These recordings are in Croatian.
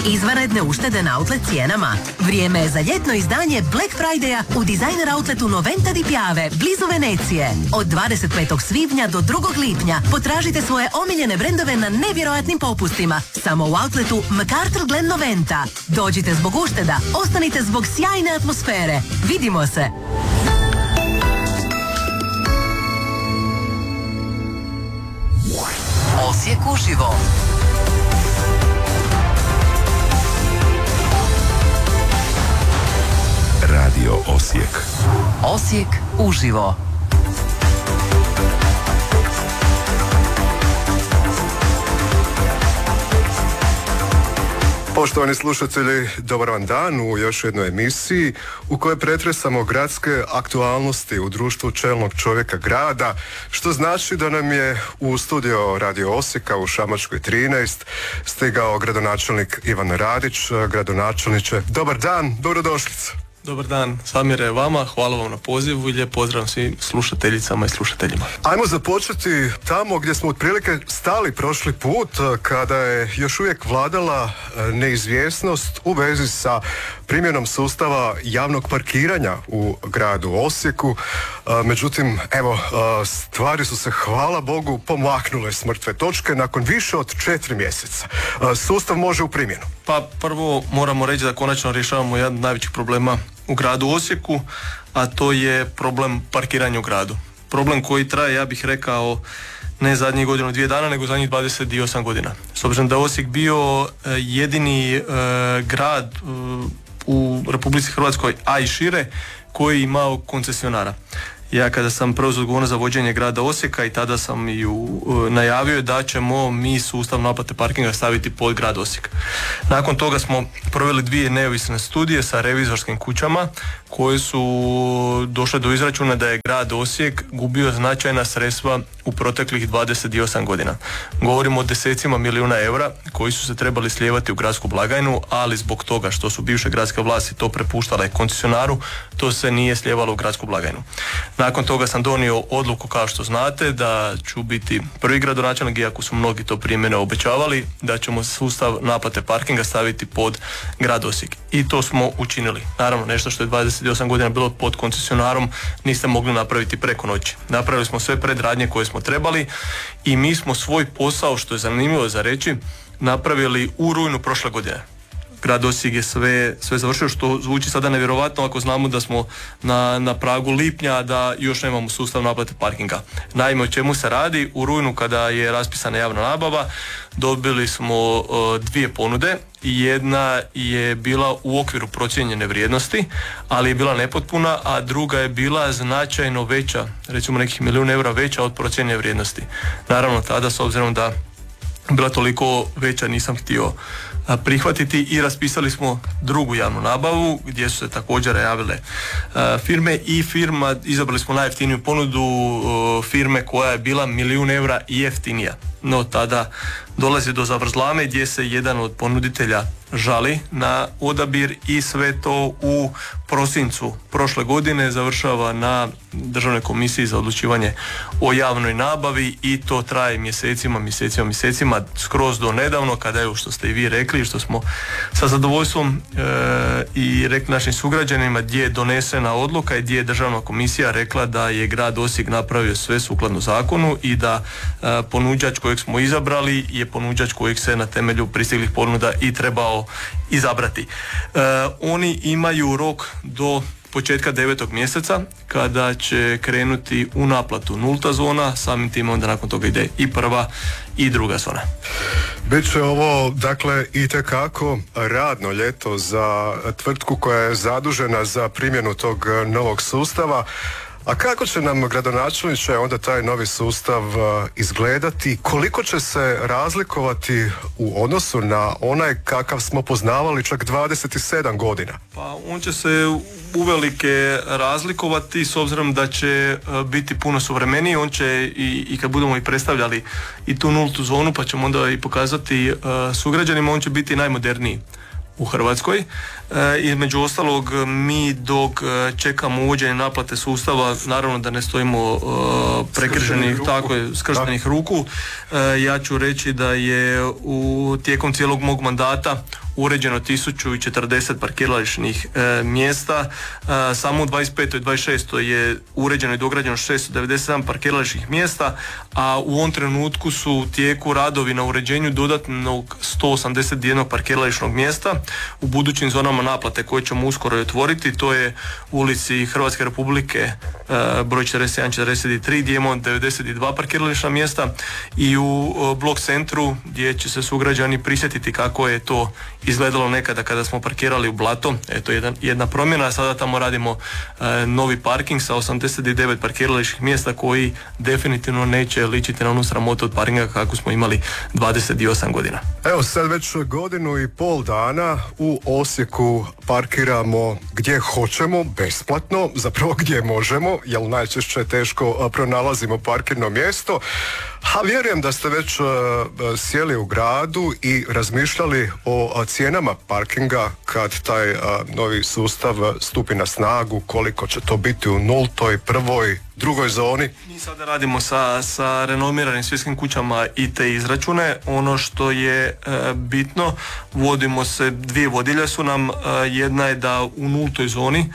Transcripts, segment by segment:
Izvanredne uštede na outlet cijenama. Vrijeme je za ljetno izdanje Black Friday-a u Designer Outletu Noventa di Piave, blizu Venecije. Od 25. svibnja do 2. lipnja potražite svoje omiljene brendove na nevjerojatnim popustima. Samo u outletu MacArthur Glen Noventa. Dođite zbog ušteda, ostanite zbog sjajne atmosfere. Vidimo se! Osijek uživo. Radio Osijek. Osijek uživo. Poštovani slušatelji, dobar vam dan u još jednoj emisiji u kojoj pretresamo gradske aktualnosti u društvu čelnog čovjeka grada, što znači da nam je u studio Radio Osijeka u Šamačkoj 13 stigao gradonačelnik Ivan Radić. Gradonačelniče, dobar dan, dobrodošlica. Dobar dan, Samire, vama, hvala vam na pozivu i lijep pozdrav svim slušateljicama i slušateljima. Ajmo započeti tamo gdje smo otprilike stali prošli put, kada je još uvijek vladala neizvjesnost u vezi sa primjenom sustava javnog parkiranja u gradu Osijeku. Međutim, evo, stvari su se, hvala Bogu, pomaknule s mrtve točke nakon više od 4 mjeseca. Sustav može u primjenu. Pa prvo moramo reći da konačno rješavamo jedan od najvećih problema u gradu Osijeku, a to je problem parkiranja u gradu. Problem koji traje, ja bih rekao, ne zadnjih godinu, 2 dana, nego zadnjih 28 godina. S obzirom da je Osijek bio jedini grad u Republici Hrvatskoj, a i šire, koji je imao koncesionara. Ja kada sam preuzeo odgovornost za vođenje grada Osijeka i tada sam i najavio da ćemo mi sustav naplate parkinga staviti pod grad Osijek. Nakon toga smo proveli 2 neovisne studije sa revizorskim kućama koje su došle do izračuna da je grad Osijek gubio značajna sredstva u proteklih 28 godina. Govorimo o desecima milijuna eura koji su se trebali slijevati u gradsku blagajnu, ali zbog toga što su bivše gradske vlasti to prepuštale koncesionaru, to se nije slijevalo u gradsku blagajnu. Nakon toga sam donio odluku, kao što znate, da ću biti prvi gradonačelnik, iako su mnogi to prije mene obećavali, da ćemo sustav naplate parkinga staviti pod grad Osijek. I to smo učinili. Naravno, nešto što je 28 godina bilo pod koncesionarom niste mogli napraviti preko noći. Napravili smo sve predradnje koje smo trebali i mi smo svoj posao, što je zanimljivo za reći, napravili u rujnu prošle godine. Grad Osijek je sve završio, što zvuči sada nevjerovatno ako znamo da smo na pragu lipnja, da još nemamo sustav naplate parkinga. Naime, o čemu se radi? U rujnu, kada je raspisana javna nabava, dobili smo 2 ponude. Jedna je bila u okviru procijenjene vrijednosti, ali je bila nepotpuna, a druga je bila značajno veća, recimo nekih 1 milijun eura veća od procijenjene vrijednosti. Naravno, tada, s obzirom da bila toliko veća, nisam htio prihvatiti i raspisali smo drugu javnu nabavu gdje su se također javile firme i izabrali smo najjeftiniju ponudu firme koja je bila 1 milijun eura i jeftinija. No tada dolazi do zavrzlame gdje se jedan od ponuditelja žali na odabir i sve to u prosincu prošle godine završava na Državnoj komisiji za odlučivanje o javnoj nabavi i to traje mjesecima skroz do nedavno, kada je, što ste i vi rekli, što smo sa zadovoljstvom i rekli našim sugrađanima, gdje je donesena odluka i gdje je Državna komisija rekla da je grad Osijek napravio sve sukladno zakonu i da ponuđač kojeg smo izabrali je ponuđač kojeg se na temelju pristiglih ponuda i trebao izabrati. Oni imaju rok do početka 9. mjeseca kada će krenuti u naplatu nulta zona, samim tim onda nakon toga ide i prva i druga zona. Biće ovo, dakle, itekako radno ljeto za tvrtku koja je zadužena za primjenu tog novog sustava. A kako će nam, gradonačelniče, onda taj novi sustav izgledati? Koliko će se razlikovati u odnosu na onaj kakav smo poznavali čak 27 godina? Pa on će se uvelike razlikovati s obzirom da će biti puno suvremeniji. On će i kad budemo i predstavljali i tu nultu zonu, pa ćemo onda i pokazati sugrađanima, on će biti najmoderniji u Hrvatskoj. Između ostalog, mi dok čekamo uvođenje naplate sustava, naravno da ne stojimo skrštenih ruku. Ja ću reći da je tijekom cijelog mog mandata uređeno 1040 parkirališnih mjesta, samo u 25. i 26. je uređeno i dograđeno 697 parkirališnih mjesta, a u ovom trenutku su u tijeku radovi na uređenju dodatnog 181 parkirališnog mjesta u budućim zonama naplate koje ćemo uskoro otvoriti. To je u ulici Hrvatske Republike broj 41-43 gdje imamo 92 parkirališna mjesta i u blok centru gdje će se sugrađani prisjetiti kako je to izgledalo nekada kada smo parkirali u blato. Eto jedna promjena, a sada tamo radimo novi parking sa 89 parkirališnih mjesta koji definitivno neće ličiti na onu sramotu od parkinga kako smo imali 28 godina. Evo sad već godinu i pol dana u Osijeku parkiramo gdje hoćemo, besplatno, zapravo gdje možemo, jer najčešće teško pronalazimo parkirno mjesto. A vjerujem da ste već sjeli u gradu i razmišljali o cijenama parkinga kad taj novi sustav stupi na snagu, koliko će to biti u 0., 1., 2. zoni. Mi sada radimo sa renomiranim svjetskim kućama i te izračune. Ono što je bitno, vodimo se, dvije vodilje su nam. Jedna je da u 0. zoni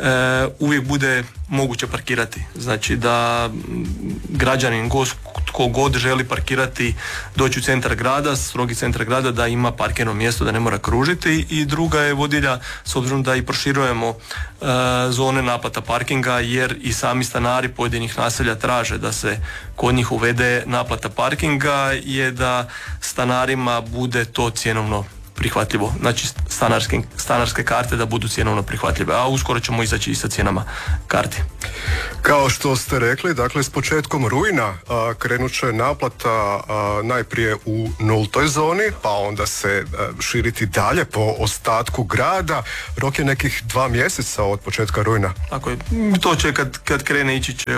uvijek bude moguće parkirati. Znači da građanin, gost, tko god želi parkirati, doći u centar grada, strogi centar grada, da ima parkirno mjesto, da ne mora kružiti. I druga je vodilja, s obzirom da i proširujemo zone naplata parkinga, jer i sami stanari pojedinih naselja traže da se kod njih uvede naplata parkinga, je da stanarima bude to cjenovno prihvatljivo. Znači stanarske karte da budu cjenovno prihvatljive, a uskoro ćemo izaći i sa cijenama karti. Kao što ste rekli, dakle s početkom rujna krenut će naplata najprije u 0. zoni, pa onda se širiti dalje po ostatku grada. Rok je nekih 2 mjeseca od početka rujna. Tako je. To će kad krene ići će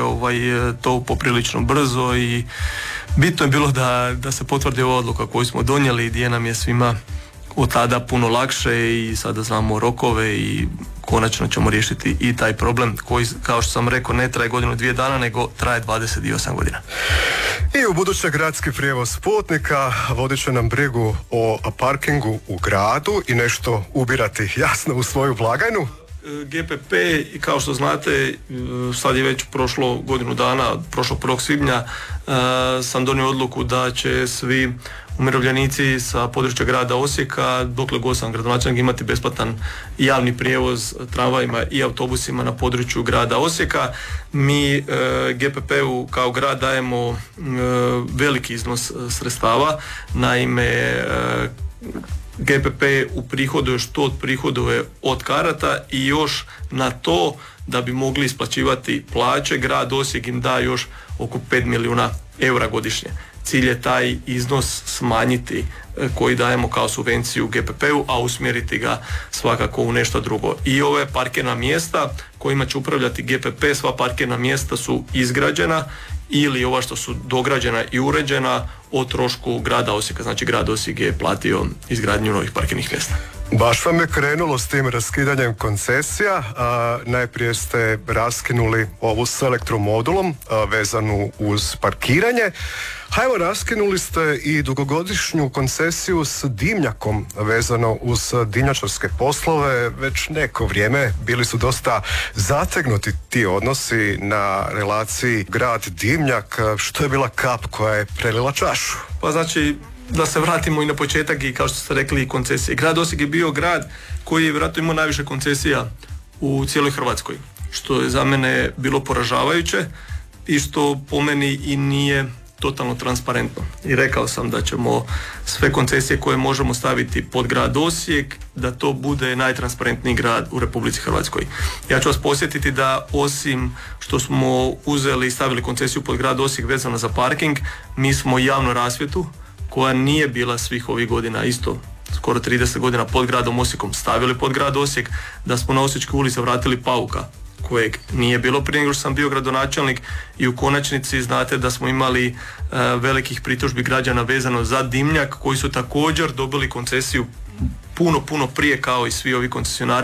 to poprilično brzo i bitno je bilo da se potvrdi ova odluka koju smo donijeli, gdje nam je svima od tada puno lakše i sada znamo rokove i konačno ćemo riješiti i taj problem koji, kao što sam rekao, ne traje godinu, 2 dana, nego traje 28 godina. I u buduće gradski prijevoz putnika vodit će nam brigu o parkingu u gradu i nešto ubirati jasno u svoju blagajnu. GPP, kao što znate, sad je već prošlo godinu dana, prošlo 1. svibnja, sam donio odluku da će svi umirovljenici sa područja grada Osijeka, dokle god sam gradonačelnik, imati besplatan javni prijevoz tramvajima i autobusima na području grada Osijeka. Mi GPP-u kao grad dajemo veliki iznos sredstava, naime GPP uprihoduje što odprihoduje od karata i još na to da bi mogli isplaćivati plaće, grad Osijek im da još oko 5 milijuna eura godišnje. Cilj je taj iznos smanjiti koji dajemo kao subvenciju GPP-u, a usmjeriti ga svakako u nešto drugo. I ove parkirna mjesta kojima će upravljati GPP, sva parkirna mjesta su izgrađena ili ova što su dograđena i uređena o trošku grada Osijeka. Znači grad Osijek je platio izgradnju novih parkirnih mjesta. Baš vam je krenulo s tim raskidanjem koncesija. Najprije ste raskinuli ovu s elektromodulom vezanu uz parkiranje. A evo, raskinuli ste i dugogodišnju koncesiju s dimnjakom vezano uz dimnjačarske poslove. Već neko vrijeme bili su dosta zategnuti ti odnosi na relaciji grad-dimnjak, što je bila kap koja je prelila čašu. Pa znači, da se vratimo i na početak i kao što ste rekli koncesije. Grad Osijek je bio grad koji je vjerojatno imao najviše koncesija u cijeloj Hrvatskoj, što je za mene bilo poražavajuće i što po meni i nije totalno transparentno. I rekao sam da ćemo sve koncesije koje možemo staviti pod grad Osijek, da to bude najtransparentniji grad u Republici Hrvatskoj. Ja ću vas podsjetiti da osim što smo uzeli i stavili koncesiju pod grad Osijek vezano za parking, mi smo javnu rasvjetu koja nije bila svih ovih godina, isto skoro 30 godina pod gradom Osijekom, stavili pod grad Osijek, da smo na Osječkoj ulici vratili pauka kojeg nije bilo prije nego što sam bio gradonačelnik i u konačnici znate da smo imali velikih pritužbi građana vezano za dimnjak koji su također dobili koncesiju puno prije kao i svi ovi koncesionari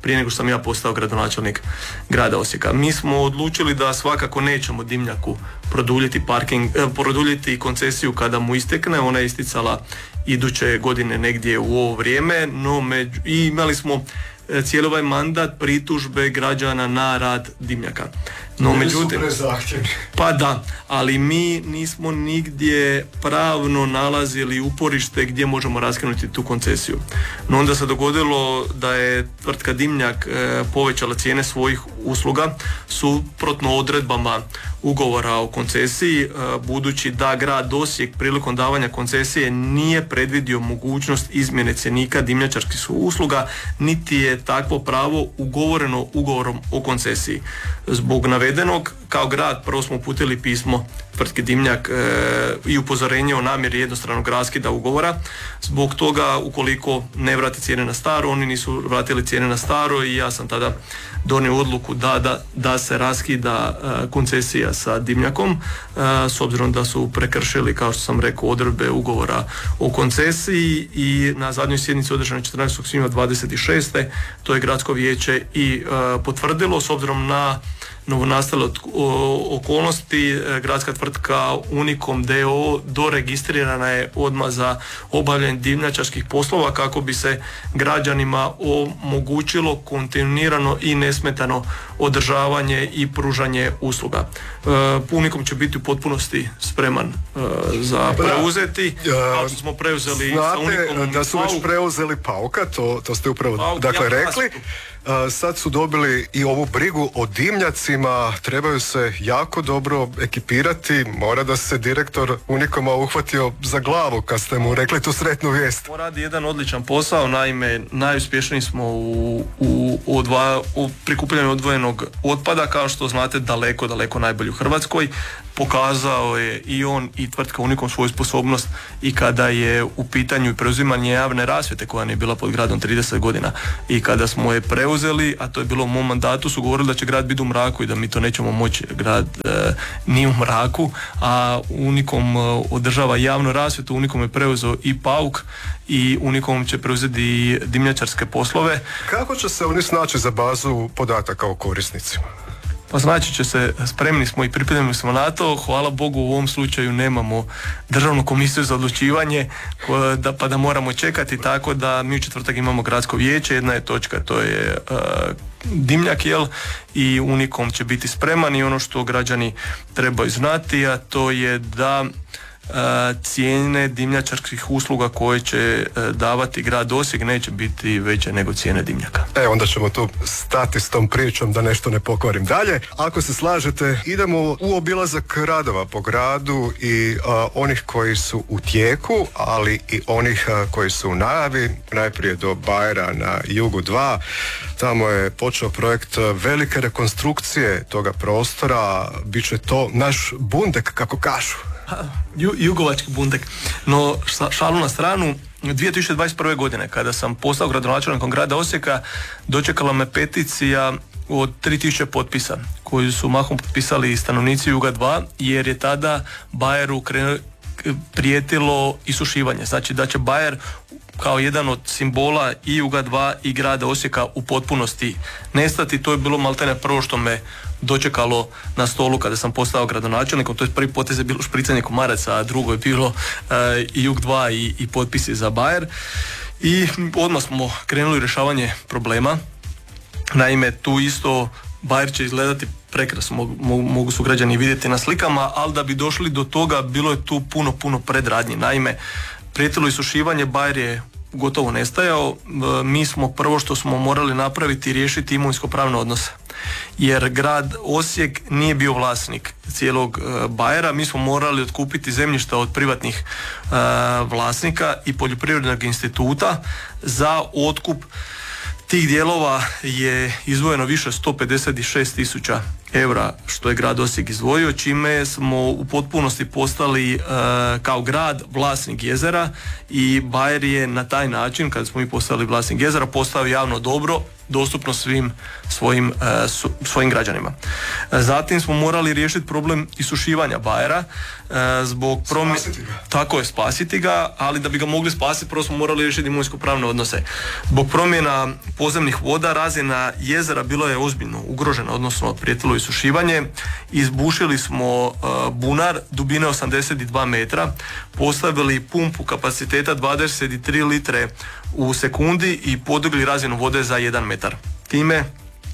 prije nego što sam ja postao gradonačelnik grada Osijeka. Mi smo odlučili da svakako nećemo dimnjaku produljiti koncesiju kada mu istekne. Ona je isticala iduće godine negdje u ovo vrijeme, i imali smo cijeli ovaj mandat pritužbe građana na rad dimnjaka. No, međutim, pa da, ali mi nismo nigdje pravno nalazili uporište gdje možemo raskinuti tu koncesiju. No onda se dogodilo da je tvrtka Dimnjak povećala cijene svojih usluga suprotno odredbama ugovora o koncesiji, budući da grad Osijek prilikom davanja koncesije nije predvidio mogućnost izmjene cjenika dimnjačarskih usluga, niti je takvo pravo ugovoreno ugovorom o koncesiji. Zbog navedenog, kao grad prvo smo uputili pismo tvrtki Dimnjak i upozorenje o namjeri jednostranog raskida ugovora. Zbog toga, ukoliko ne vrati cijene na staro, oni nisu vratili cijene na staro i ja sam tada donio odluku da se raskida koncesija sa Dimnjakom, s obzirom da su prekršili, kao što sam rekao, odredbe ugovora o koncesiji, i na zadnjoj sjednici održanoj 14. svibnja 26. to je gradsko vijeće i potvrdilo. S obzirom na novonastale okolnosti, gradska tvrtka Unicom d.o.o. doregistrirana je odmah za obavljanje dimnjačarskih poslova kako bi se građanima omogućilo kontinuirano i nesmetano održavanje i pružanje usluga. Unicom će biti u potpunosti spreman za preuzeti, kao što smo preuzeli sa Unicomom. Da su već preuzeli Pauka, to ste upravo rekli. Sad su dobili i ovu brigu o dimnjacima, trebaju se jako dobro ekipirati. Mora da se direktor Unicoma uhvatio za glavu kad ste mu rekli tu sretnu vijest. On radi jedan odličan posao, naime najuspješniji smo u prikupljanju odvojenog otpada, kao što znate daleko najbolji u Hrvatskoj. Pokazao je i on i tvrtka Unicom svoju sposobnost i kada je u pitanju preuzimanje javne rasvjete koja nije bila pod gradom 30 godina, i kada smo je preuzeli, a to je bilo u mom mandatu, su govorili da će grad biti u mraku i da mi to nećemo moći. Grad nije u mraku, a Unicom održava javnu rasvjetu. Unicom je preuzeo i Pauk i Unicom će preuzeti i dimnjačarske poslove. Kako će se oni snaći za bazu podataka o korisnicima? Pa znači će se, spremni smo i pripremili smo na to. Hvala Bogu u ovom slučaju nemamo državnu komisiju za odlučivanje pa da moramo čekati, tako da mi u četvrtak imamo gradsko vijeće, jedna je točka, to je Dimnjak, i Unicom će biti spreman, i ono što građani trebaju znati, a to je da cijene dimnjačarskih usluga koje će davati grad Osijek neće biti veće nego cijene dimnjaka. Onda ćemo tu stati s tom pričom da nešto ne pokvarim dalje. Ako se slažete, idemo u obilazak radova po gradu i onih koji su u tijeku, ali i onih koji su u najavi. Najprije do Bajera na Jugu 2. Tamo je počeo projekt velike rekonstrukcije toga prostora. Biće to naš Bundek, kako kažu. Jugovački Bundek. No, šalu na stranu, 2021. godine kada sam postao gradonačelnikom grada Osijeka, dočekala me peticija od 3000 potpisa koju su mahom potpisali stanovnici Juga 2, jer je tada Bajeru prijetilo isušivanje. Znači da će Bajer kao jedan od simbola i Juga 2 i grada Osijeka u potpunosti nestati. To je bilo maltene prvo što me dočekalo na stolu kada sam postao gradonačelnikom. To je prvi potez je bilo špricanje komaraca, a drugo je bilo i Jug 2 i potpisi za Bajer. I odmah smo krenuli u rješavanje problema. Naime, tu isto Bajer će izgledati prekrasno, mogu su građani vidjeti na slikama, ali da bi došli do toga bilo je tu puno predradnji. Naime, prijetilo isušivanje, Bajer je gotovo nestajao. Mi smo prvo što smo morali napraviti, riješiti imovinsko-pravne odnose, jer grad Osijek nije bio vlasnik cijelog Bajera. Mi smo morali otkupiti zemljišta od privatnih vlasnika i poljoprivrednog instituta. Za otkup tih dijelova je izdvojeno više 156.000 eura što je grad Osijek izdvojio, čime smo u potpunosti postali kao grad vlasnik jezera, i Bajer je na taj način, kada smo mi postali vlasnik jezera, postao javno dobro dostupno svim svojim građanima. Zatim smo morali riješiti problem isušivanja bajera zbog spasiti ga, ali da bi ga mogli spasiti prvo smo morali riješiti imovinsko-pravne odnose. Zbog promjena podzemnih voda razina jezera bilo je ozbiljno ugrožena, odnosno prijetilo isušivanje. Izbušili smo bunar dubine 82 metra, postavili pumpu kapaciteta 23 litre u sekundi i podigli razinu vode za 1 metar. Time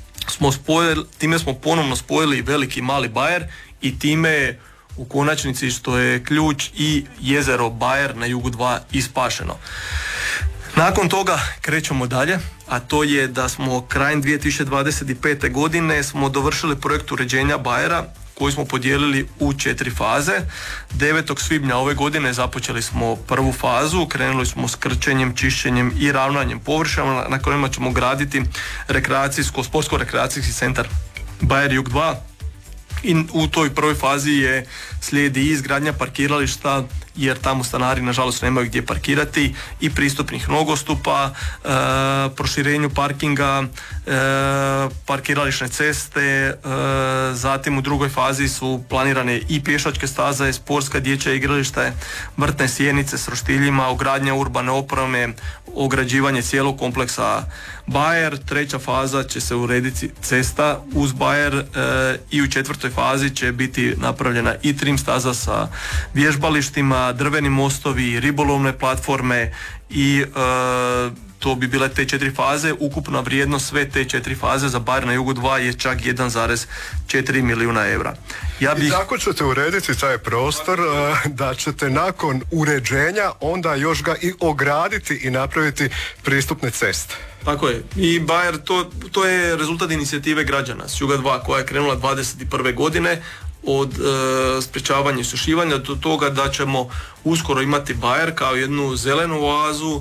smo ponovno spojili veliki i mali bajer i time je u konačnici, što je ključ, i jezero Bajer na jugu 2 ispašeno. Nakon toga krećemo dalje, a to je da smo krajem 2025. godine smo dovršili projekt uređenja Bajera koji smo podijelili u 4 faze. 9. svibnja ove godine započeli smo prvu fazu, krenuli smo s krčenjem, čišćenjem i ravnanjem površina na kojima ćemo graditi sportsko-rekreacijski centar Bajer Jug 2. I u toj prvoj fazi slijedi izgradnja parkirališta, jer tamo stanari nažalost nemaju gdje parkirati, i pristupnih nogostupa, proširenju parkinga, parkirališne ceste, zatim u drugoj fazi su planirane i pješačke staze, sportska dječja igrališta, vrtne sjenice s roštiljima, ugradnja urbane opreme, ograđivanje cijelog kompleksa Bajer. Treća faza će se urediti cesta uz Bajer i u četvrtoj fazi će biti napravljena i trim staza sa vježbalištima, drveni mostovi, ribolovne platforme i to bi bile te 4 faze. Ukupna vrijednost sve te 4 faze za Bajer na jugu 2 je čak 1,4 milijuna eura. I tako ćete urediti taj prostor da ćete nakon uređenja onda još ga i ograditi i napraviti pristupne ceste. Tako je. I Bajer, to je rezultat inicijative građana s juga 2 koja je krenula 21. godine od sprječavanja i isušivanja do toga da ćemo uskoro imati Bajer kao jednu zelenu oazu.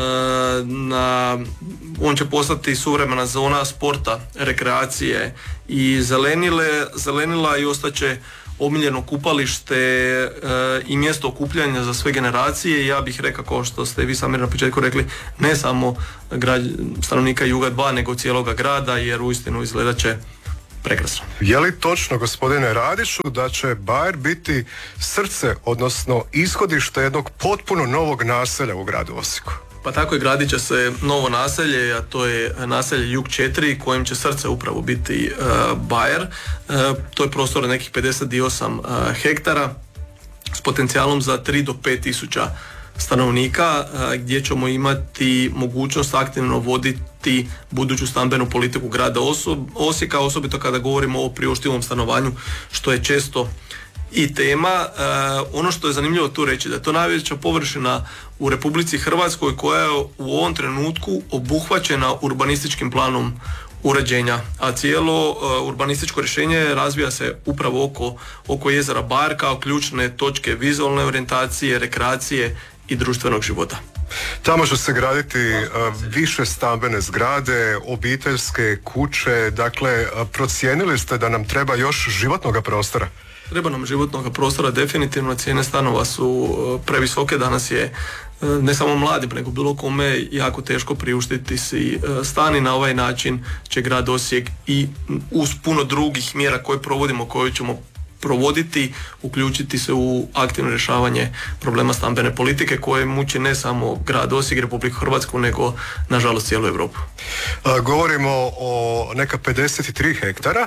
On će postati suvremena zona sporta, rekreacije i zelenila i ostaće omiljeno kupalište i mjesto okupljanja za sve generacije. Ja bih rekao, kao što ste vi sami na početku rekli, ne samo stanovnika Juga 2 nego cijeloga grada, jer uistinu izgledat će prekrasno. Je li točno, gospodine Radiću, da će Bajer biti srce, odnosno ishodište jednog potpuno novog naselja u gradu Osijeku? Pa tako i gradit će se novo naselje, a to je naselje Jug 4, kojem će srce upravo biti Bajer. To je prostor nekih 58 hektara s potencijalom za 3 do 5 tisuća stanovnika, gdje ćemo imati mogućnost aktivno voditi buduću stambenu politiku grada Osijeka, osobito kada govorimo o priuštivom stanovanju, što je često i tema. Ono što je zanimljivo tu reći, da je to najveća površina u Republici Hrvatskoj koja je u ovom trenutku obuhvaćena urbanističkim planom uređenja, a cijelo urbanističko rješenje razvija se upravo oko jezera Bajer kao ključne točke vizualne orijentacije, rekreacije i društvenog života. Tamo će se graditi više stambene zgrade, obiteljske kuće, dakle procijenili ste da nam treba još životnog prostora? Treba nam životnog prostora, definitivno. Cijene stanova su previsoke, danas je ne samo mladim nego bilo kome jako teško priuštiti si stan, i na ovaj način će grad Osijek i uz puno drugih mjera koje provodimo, koje ćemo provoditi, uključiti se u aktivno rješavanje problema stambene politike koje muči ne samo grad Osijek, Republiku Hrvatsku, nego nažalost cijelu Europu. Govorimo o neka 53 hektara.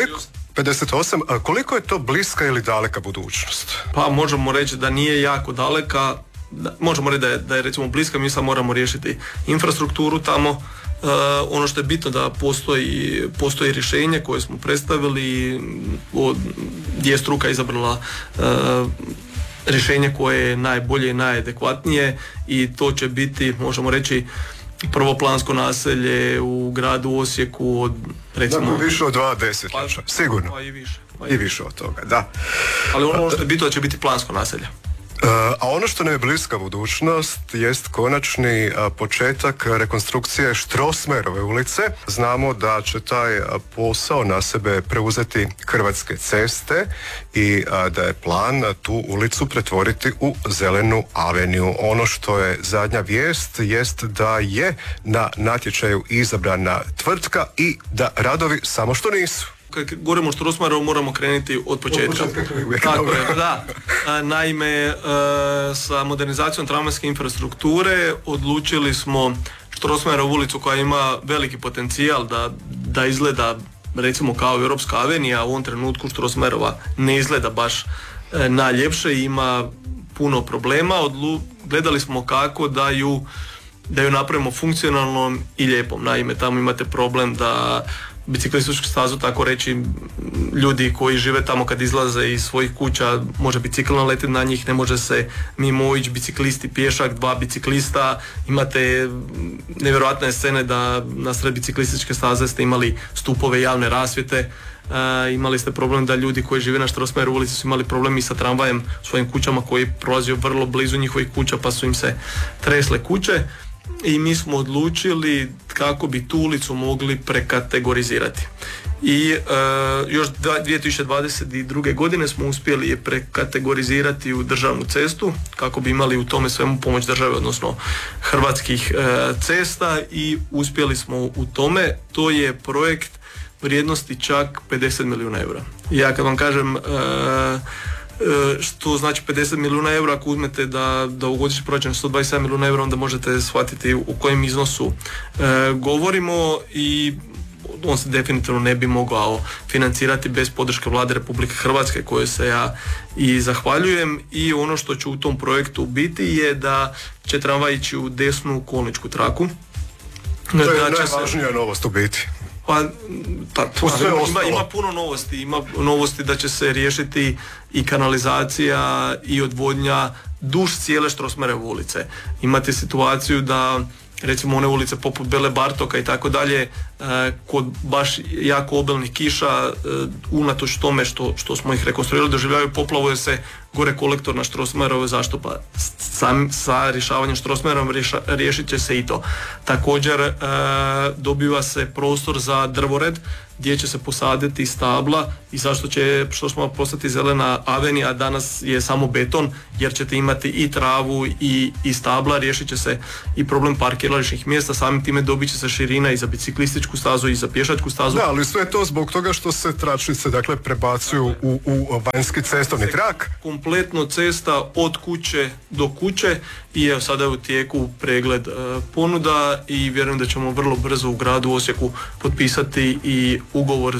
58. Koliko je to bliska ili daleka budućnost? Pa možemo reći da nije jako daleka. Možemo reći da je recimo bliska. Mi sad moramo riješiti infrastrukturu tamo. Ono što je bitno da postoji rješenje koje smo predstavili, gdje je struka izabrala rješenje koje je najbolje i najadekvatnije, i to će biti, možemo reći, prvoplansko naselje u gradu Osijeku od recimo... Dakle, više od 2 desetljeća, sigurno. Pa i više. I više od toga, da. Ali ono što je bitno da će biti plansko naselje. A ono što nam je bliska budućnost jest konačni početak rekonstrukcije Strossmayerove ulice. Znamo da će taj posao na sebe preuzeti Hrvatske ceste i da je plan tu ulicu pretvoriti u zelenu aveniju. Ono što je zadnja vijest jest da je na natječaju izabrana tvrtka i da radovi samo što nisu. Kad govorimo o Strossmayeru moramo krenuti od početka. Tako je, da. Naime, sa modernizacijom tramvajske infrastrukture odlučili smo Strossmayerovu ulicu koja ima veliki potencijal da izgleda recimo kao Europska avenija, u ovom trenutku Strossmayerova ne izgleda baš najljepše i ima puno problema. Gledali smo kako da ju napravimo funkcionalnom i lijepom. Naime, tamo imate problem da biciklističku stazu, tako reći, ljudi koji žive tamo kad izlaze iz svojih kuća, može bicikl naletiti na njih, ne može se mimo ići biciklisti, pješak, 2 biciklista, imate nevjerojatne scene da na sred biciklističke staze ste imali stupove javne rasvjete, imali ste problem da ljudi koji žive na Strossmayerovoj ulici su imali problem i sa tramvajem u svojim kućama koji prolazio vrlo blizu njihovih kuća pa su im se tresle kuće. I mi smo odlučili kako bi tu ulicu mogli prekategorizirati. I još 2022. godine smo uspjeli je prekategorizirati u državnu cestu kako bi imali u tome svemu pomoć države, odnosno Hrvatskih cesta, i uspjeli smo u tome. To je projekt vrijednosti čak 50 milijuna eura. Ja kad vam kažem što znači 50 milijuna eura, ako uzmete da ovogodišnji proračun 127 milijuna eura, onda možete shvatiti u kojem iznosu govorimo, i on se definitivno ne bi mogao financirati bez podrške Vlade Republike Hrvatske, kojoj se ja i zahvaljujem. I ono što će u tom projektu biti je da će tramvaj ići u desnu kolničku traku. To je najvažnija novost u biti. Ima puno novosti. Ima novosti da će se riješiti i kanalizacija i odvodnja duž cijele Strossmayerove ulice. Imate situaciju da recimo one ulice poput Bele Bartoka i tako dalje, kod baš jako obilnih kiša, unatoč tome što smo ih rekonstruirali, doživljavaju poplavu jer se gore kolektor na Strossmayerovoj zaštopa. Sa rješavanjem Strossmayerom riješit će se i to. Također dobiva se prostor za drvored gdje će se posaditi stabla, i što smo postati zelena avenija, danas je samo beton, jer ćete imati i travu i stabla. Riješit će se i problem parkirališnih mjesta, samim time dobit će se širina i za biciklističku stazu i za pješačku stazu. Da, ali sve to zbog toga što se tračnice prebacuju u vanjski cestovni trak. Kompletno cesta od kuće do kuće, i evo sada je u tijeku pregled ponuda i vjerujem da ćemo vrlo brzo u gradu Osijeku potpisati i ugovor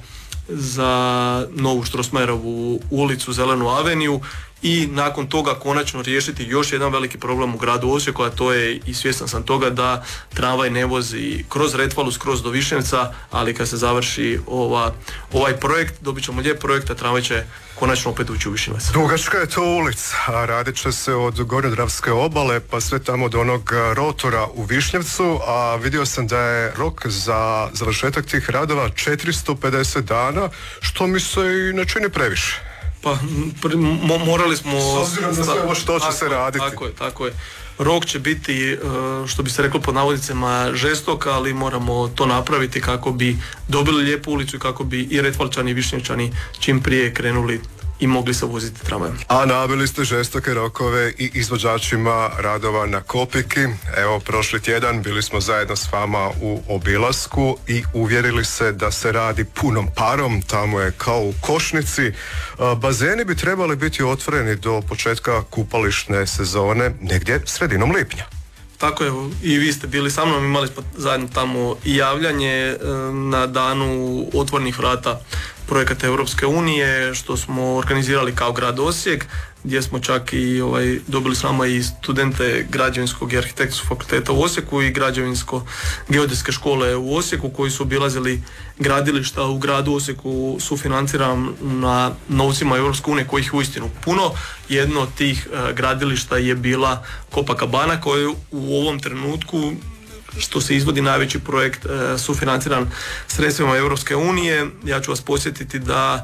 za novu Strossmayerovu ulicu, zelenu aveniju, i nakon toga konačno riješiti još jedan veliki problem u gradu Osijeku, a to je, i svjestan sam toga, da tramvaj ne vozi kroz Retvalu, skroz do Višnjevca, ali kad se završi ovaj projekt, dobit ćemo lijep projekt, a tramvaj će konačno opet ući u Višnjevac. Dugačka je to ulica, a radit će se od Gornjodravske obale pa sve tamo do onog rotora u Višnjevcu, a vidio sam da je rok za završetak tih radova 450 dana, što mi se i ne čini previše. Pa morali smo... S obzirom na sve ovo što će se raditi. Tako je. Rok će biti, što bi se reklo pod navodnicama, žestok, ali moramo to napraviti kako bi dobili lijepu ulicu i kako bi i Retvalčani i Višnjevčani čim prije krenuli i mogli se voziti tramvajem. A naveli ste žestoke rokove i izvođačima radova na Kopiki. Evo, prošli tjedan bili smo zajedno s vama u obilasku i uvjerili se da se radi punom parom. Tamo je kao u košnici. Bazeni bi trebali biti otvoreni do početka kupališne sezone, negdje sredinom lipnja. Tako je, i vi ste bili sa mnom, imali smo zajedno tamo i javljanje na danu otvorenih vrata projekata Europske unije, što smo organizirali kao grad Osijek, gdje smo čak i dobili s nama i studente građevinskog i arhitektonskog fakulteta u Osijeku i građevinsko-geodetske škole u Osijeku, koji su obilazili gradilišta u gradu Osijeku sufinanciran na novcima Europske unije, kojih je uistinu puno. Jedno od tih gradilišta je bila Copacabana, koja u ovom trenutku, što se izvodi najveći projekt sufinanciran sredstvima Europske unije. Ja ću vas podsjetiti da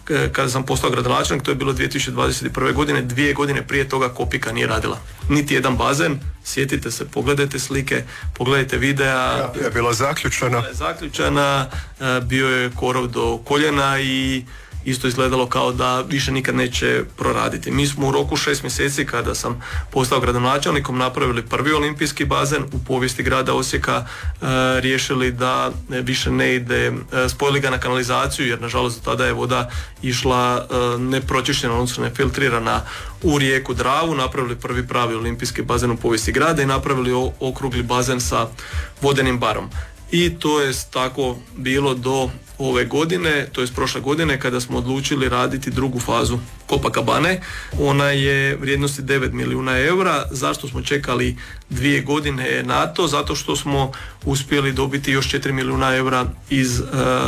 kada sam postao gradonačelnik, to je bilo 2021. godine, 2 godine prije toga Kopika nije radila. Niti jedan bazen, sjetite se, pogledajte slike, pogledajte videa. Je bila zaključana. Bio je korov do koljena i isto izgledalo kao da više nikad neće proraditi. Mi smo u roku 6 mjeseci kada sam postao gradonačelnikom napravili prvi olimpijski bazen u povijesti grada Osijeka, riješili da više ne ide, spojili ga na kanalizaciju jer nažalost tada je voda išla nepročišćena, odnosno nefiltrirana u rijeku Dravu, napravili prvi pravi olimpijski bazen u povijesti grada i napravili okrugli bazen sa vodenim barom. I to je tako bilo do ove godine, to je prošle godine kada smo odlučili raditi drugu fazu Copacabane. Ona je vrijednosti 9 milijuna eura. Zašto smo čekali 2 godine na to? Zato što smo uspjeli dobiti još 4 milijuna eura iz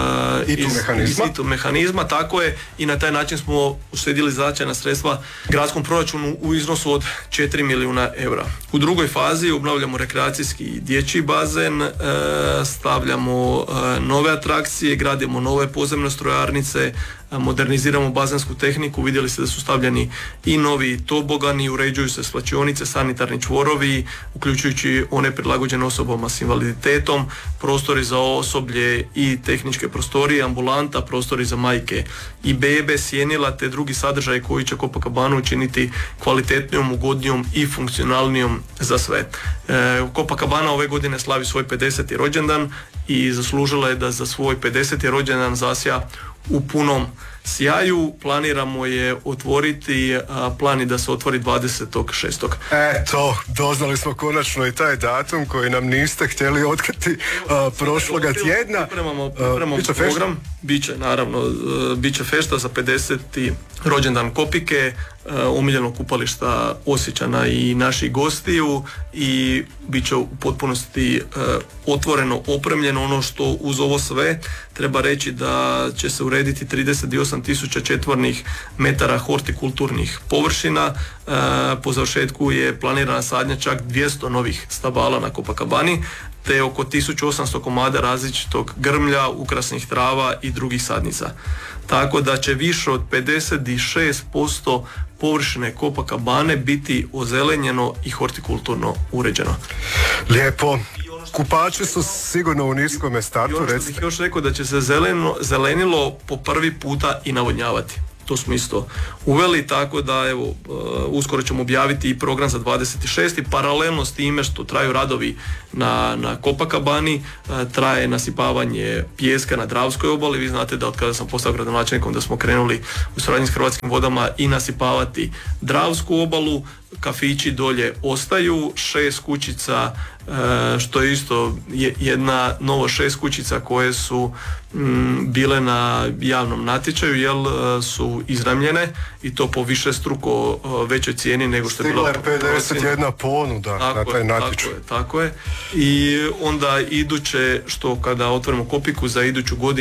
ITU mehanizma, tako je, i na taj način smo uštedili značajna sredstva gradskom proračunu u iznosu od 4 milijuna eura. U drugoj fazi obnavljamo rekreacijski dječji bazen, stavljamo nove atrakcije, gradimo nove podzemne strojarnice, moderniziramo bazensku tehniku, vidjeli ste da su stavljeni i novi tobogani, uređuju se svlačionice, sanitarni čvorovi, uključujući one prilagođene osobama s invaliditetom, prostori za osoblje i tehničke prostorije, ambulanta, prostori za majke i bebe, sjenila te drugi sadržaji koji će Copacabanu učiniti kvalitetnijom, ugodnijom i funkcionalnijom za sve. Copacabana ove godine slavi svoj 50. rođendan i zaslužila je da za svoj 50. rođendan zasja u punom sjaju. Planiramo je otvoriti, plan je da se otvori 26. Eto, doznali smo konačno i taj datum koji nam niste htjeli otkriti prošloga tjedna. Pripremamo program, bit će fešta za 50. rođendan Kopike, omiljenog kupališta Osječana i naših gostiju, i bit će u potpunosti otvoreno, opremljeno. Ono što uz ovo sve treba reći da će se urediti 38.000 četvornih metara hortikulturnih površina. Po završetku je planirana sadnja čak 200 novih stabala na Copacabani, te oko 1800 komada različitog grmlja, ukrasnih trava i drugih sadnica. Tako da će više od 56% površine Copacabane biti ozelenjeno i hortikulturno uređeno. Lijepo. Kupači su sigurno u niskome startu. Još bih još rekao da će se zelenilo po prvi puta i navodnjavati. To smo isto uveli, tako da evo, uskoro ćemo objaviti i program za 26. Paralelno s time što traju radovi na Copacabani, traje nasipavanje pijeska na Dravskoj obali. Vi znate da od kada sam postao gradonačelnikom da smo krenuli u suradnji s Hrvatskim vodama i nasipavati Dravsku obalu. Kafići dolje ostaju, 6 kućica, što je isto jedna novo 6 kućica koje su bile na javnom natječaju, jer su izramljene i to po višestruko većoj cijeni nego što je bila. Stigla je 51 ponuda na taj natječaj. Tako je. I onda iduće, što kada otvorimo Kopiku za iduću godinu,